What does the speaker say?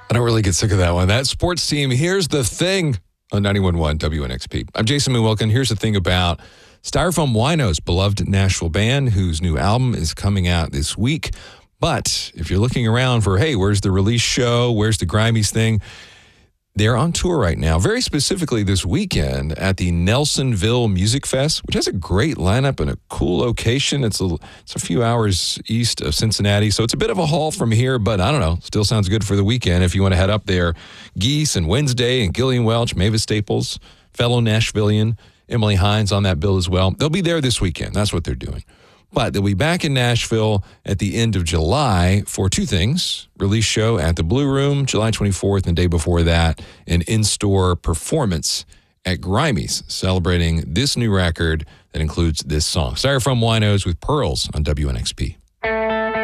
I don't really get sick of that one. That sports team, here's the thing on 91.1 WNXP. I'm Jason Moonwilkin. Here's the thing about Styrofoam Wino's beloved Nashville band, whose new album is coming out this week. But if you're looking around for, hey, where's the release show? Where's the Grimies thing? They're on tour right now, very specifically this weekend at the Nelsonville Music Fest, which has a great lineup and a cool location. It's a few hours east of Cincinnati, so it's a bit of a haul from here, but I don't know, still sounds good for the weekend if you want to head up there. Geese and Wednesday and Gillian Welch, Mavis Staples, fellow Nashvilleian, Emily Hines on that bill as well. They'll be there this weekend. That's what they're doing. But they'll be back in Nashville at the end of July for two things. Release show at the Blue Room, July 24th, and the day before that, an in-store performance at Grimies, celebrating this new record that includes this song. Styrofoam Winos with Pearls on WNXP.